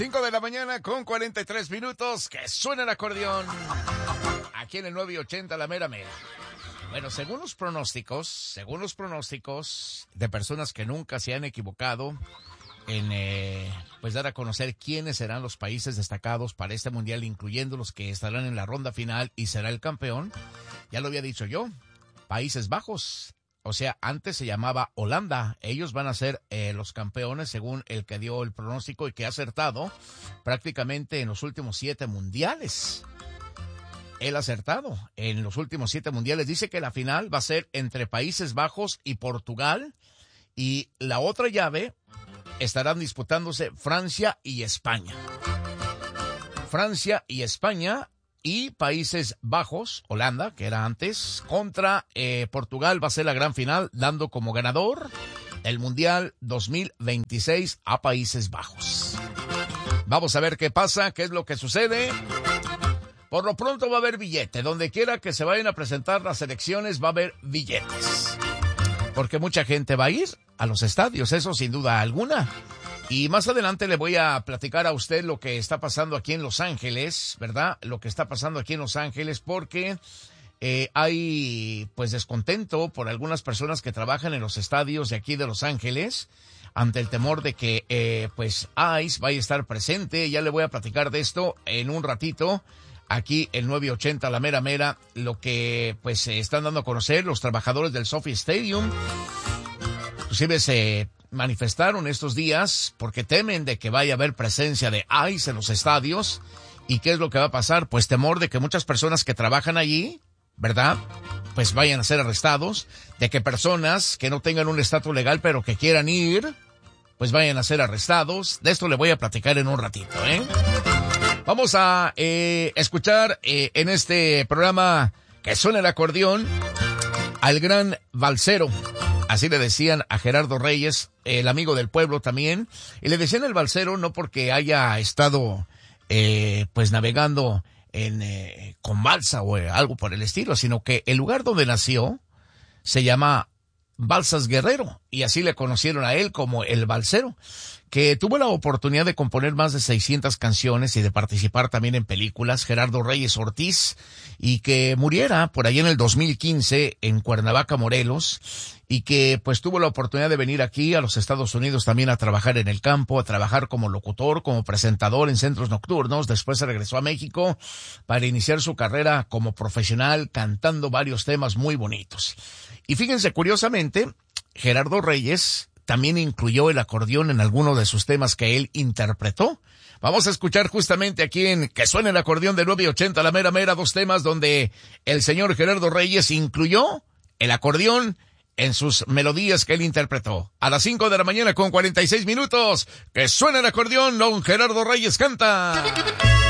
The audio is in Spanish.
5 de la mañana con 43 minutos, que suena el acordeón. Aquí en el 980, la mera mera. Bueno, según los pronósticos de personas que nunca se han equivocado en pues dar a conocer quiénes serán los países destacados para este mundial, incluyendo los que estarán en la ronda final y será el campeón, ya lo había dicho yo, Países Bajos. O sea, antes se llamaba Holanda. Ellos van a ser los campeones según el que dio el pronóstico y que ha acertado prácticamente en los últimos 7 mundiales. Él ha acertado en los últimos 7 mundiales. Dice que la final va a ser entre Países Bajos y Portugal. Y la otra llave estarán disputándose Francia y España. Francia y España. Y Países Bajos, Holanda, que era antes, contra Portugal va a ser la gran final, dando como ganador el Mundial 2026 a Países Bajos. Vamos a ver qué pasa, qué es lo que sucede. Por lo pronto va a haber billete. Donde quiera que se vayan a presentar las elecciones va a haber billetes. Porque mucha gente va a ir a los estadios, eso sin duda alguna. Y más adelante le voy a platicar a usted lo que está pasando aquí en Los Ángeles, ¿verdad? Lo que está pasando aquí en Los Ángeles porque hay pues descontento por algunas personas que trabajan en los estadios de aquí de Los Ángeles ante el temor de que pues ICE vaya a estar presente. Ya le voy a platicar de esto en un ratito. Aquí el 980, la mera mera, lo que pues se están dando a conocer los trabajadores del SoFi Stadium. Inclusive se manifestaron estos días porque temen de que vaya a haber presencia de ICE en los estadios. ¿Y qué es lo que va a pasar? Pues temor de que muchas personas que trabajan allí, ¿verdad?, pues vayan a ser arrestados, de que personas que no tengan un estatus legal pero que quieran ir, pues vayan a ser arrestados. De esto le voy a platicar en un ratito, ¿eh? Vamos a escuchar en este programa que suena el acordeón al gran valsero. Así le decían a Gerardo Reyes, el amigo del pueblo también. Y le decían el valsero no porque haya estado pues navegando con balsa o algo por el estilo, sino que el lugar donde nació se llama Balsas Guerrero. Y así le conocieron a él como el valsero, que tuvo la oportunidad de componer más de 600 canciones y de participar también en películas, Gerardo Reyes Ortiz, y que muriera por ahí en el 2015 en Cuernavaca, Morelos, y que pues tuvo la oportunidad de venir aquí a los Estados Unidos también a trabajar en el campo, a trabajar como locutor, como presentador en centros nocturnos. Después se regresó a México para iniciar su carrera como profesional, cantando varios temas muy bonitos. Y fíjense, curiosamente, Gerardo Reyes también incluyó el acordeón en alguno de sus temas que él interpretó. Vamos a escuchar justamente aquí en Que Suene el Acordeón de 980, la mera mera, 2 temas donde el señor Gerardo Reyes incluyó el acordeón en sus melodías que él interpretó. A las 5 de la mañana con 46 minutos, Que Suene el Acordeón, don Gerardo Reyes canta.